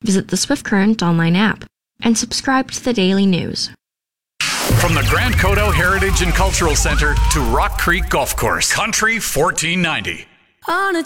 Visit the Swift Current online app and subscribe to the daily news. From the Grand Coteau Heritage and Cultural Center to Rock Creek Golf Course, Country 1490. On a